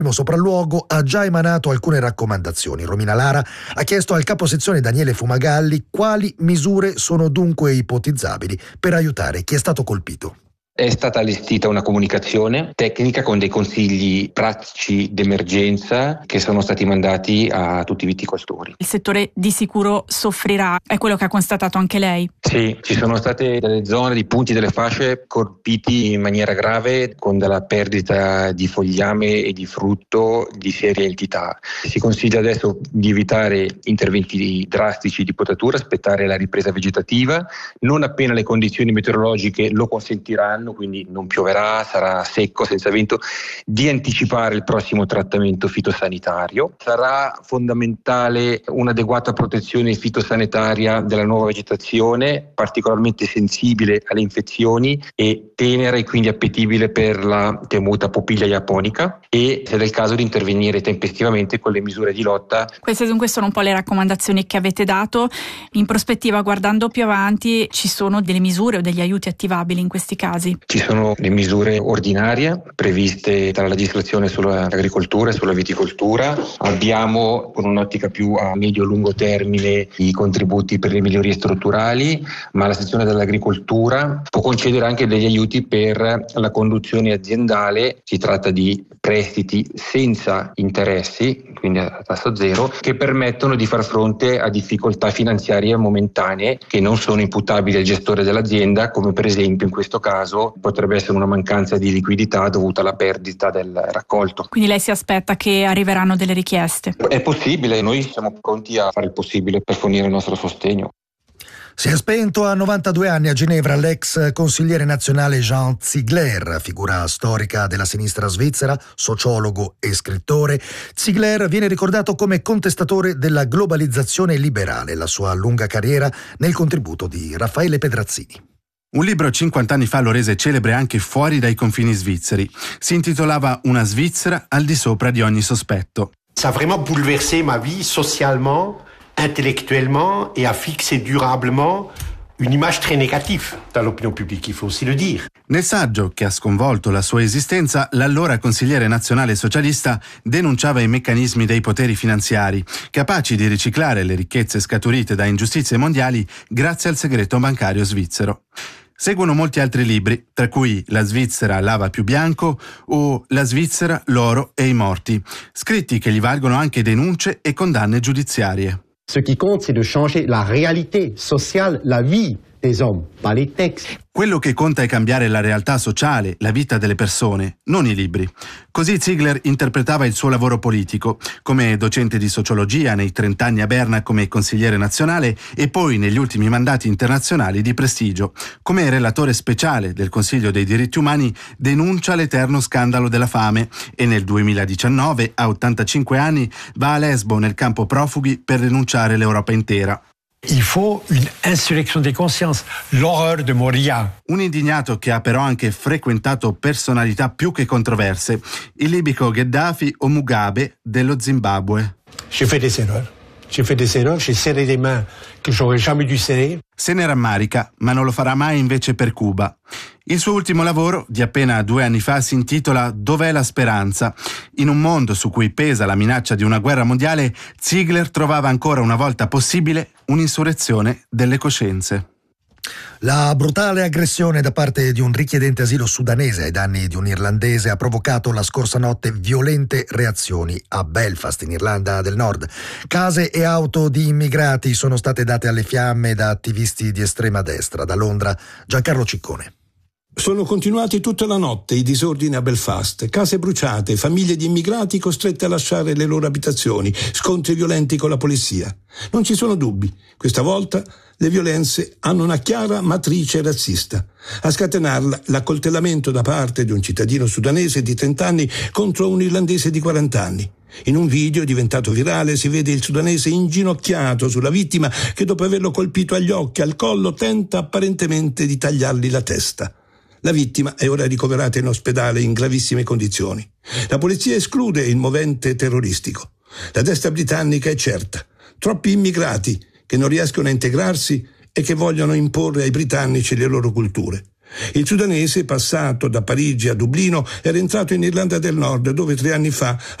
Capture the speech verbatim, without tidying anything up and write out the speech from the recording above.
Il sopralluogo ha già emanato alcune raccomandazioni. Romina Lara ha chiesto al caposezione Daniele Fumagalli quali misure sono dunque ipotizzabili per aiutare chi è stato colpito. È stata allestita una comunicazione tecnica con dei consigli pratici d'emergenza che sono stati mandati a tutti i viticoltori. Il settore di sicuro soffrirà, è quello che ha constatato anche lei? Sì, ci sono state delle zone, dei punti, delle fasce colpiti in maniera grave con della perdita di fogliame e di frutto di seria entità. Si consiglia adesso di evitare interventi drastici di potatura, aspettare la ripresa vegetativa, non appena le condizioni meteorologiche lo consentiranno, quindi non pioverà, sarà secco, senza vento, di anticipare il prossimo trattamento fitosanitario. Sarà fondamentale un'adeguata protezione fitosanitaria della nuova vegetazione, particolarmente sensibile alle infezioni e tenera e quindi appetibile per la temuta popiglia japonica, e se è del caso di intervenire tempestivamente con le misure di lotta. Queste dunque sono un po' le raccomandazioni che avete dato. In prospettiva, guardando più avanti, ci sono delle misure o degli aiuti attivabili in questi casi? Ci sono le misure ordinarie previste dalla legislazione sull'agricoltura e sulla viticoltura. Abbiamo, con un'ottica più a medio-lungo termine, i contributi per le migliorie strutturali, ma la sezione dell'agricoltura può concedere anche degli aiuti per la conduzione aziendale. Si tratta di prestiti senza interessi, quindi a tasso zero, che permettono di far fronte a difficoltà finanziarie momentanee che non sono imputabili al gestore dell'azienda, come per esempio in questo caso potrebbe essere una mancanza di liquidità dovuta alla perdita del raccolto. Quindi lei si aspetta che arriveranno delle richieste? È possibile, noi siamo pronti a fare il possibile per fornire il nostro sostegno. Si è spento a novantadue anni a Ginevra l'ex consigliere nazionale Jean Ziegler, figura storica della sinistra svizzera, sociologo e scrittore. Ziegler viene ricordato come contestatore della globalizzazione liberale, la sua lunga carriera nel contributo di Raffaele Pedrazzini. Un libro cinquanta anni fa lo rese celebre anche fuori dai confini svizzeri. Si intitolava Una Svizzera al di sopra di ogni sospetto. Ça a vraiment bouleversé ma vie socialement, intellectuellement et a fixé durablement une image très négative dans l'opinion publique, il faut aussi le dire. Nel saggio, che ha sconvolto la sua esistenza, l'allora consigliere nazionale socialista denunciava i meccanismi dei poteri finanziari, capaci di riciclare le ricchezze scaturite da ingiustizie mondiali grazie al segreto bancario svizzero. Seguono molti altri libri, tra cui La Svizzera lava più bianco o La Svizzera, l'oro e i morti, scritti che gli valgono anche denunce e condanne giudiziarie. Ce qui compte, c'est de changer la réalité sociale, la vie des hommes, pas les textes. Quello che conta è cambiare la realtà sociale, la vita delle persone, non i libri. Così Ziegler interpretava il suo lavoro politico, come docente di sociologia nei trent'anni a Berna come consigliere nazionale e poi negli ultimi mandati internazionali di prestigio. Come relatore speciale del Consiglio dei diritti umani denuncia l'eterno scandalo della fame e nel duemiladiciannove, a ottantacinque anni, va a Lesbo nel campo profughi per denunciare l'Europa intera. Il faut une insurrection des consciences, l'horreur de Moria. Un indignato che ha però anche frequentato personalità più che controverse, il libico Gheddafi o Mugabe dello Zimbabwe. J'ai fait des erreurs. J'ai fait des erreurs, j'ai serré des mains que j'aurais jamais dû serrer. Se ne rammarica, ma non lo farà mai invece per Cuba. Il suo ultimo lavoro, di appena due anni fa, si intitola Dov'è la speranza? In un mondo su cui pesa la minaccia di una guerra mondiale, Ziegler trovava ancora una volta possibile un'insurrezione delle coscienze. La brutale aggressione da parte di un richiedente asilo sudanese ai danni di un irlandese ha provocato la scorsa notte violente reazioni a Belfast, in Irlanda del Nord. Case e auto di immigrati sono state date alle fiamme da attivisti di estrema destra. Da Londra, Giancarlo Ciccone. Sono continuati tutta la notte i disordini a Belfast, case bruciate, famiglie di immigrati costrette a lasciare le loro abitazioni, scontri violenti con la polizia. Non ci sono dubbi, questa volta le violenze hanno una chiara matrice razzista. A scatenarla l'accoltellamento da parte di un cittadino sudanese di trenta anni contro un irlandese di quaranta anni. In un video diventato virale si vede il sudanese inginocchiato sulla vittima che dopo averlo colpito agli occhi, al collo, tenta apparentemente di tagliargli la testa. La vittima è ora ricoverata in ospedale in gravissime condizioni. La polizia esclude il movente terroristico. La destra britannica è certa. Troppi immigrati che non riescono a integrarsi e che vogliono imporre ai britannici le loro culture. Il sudanese, passato da Parigi a Dublino, era entrato in Irlanda del Nord, dove tre anni fa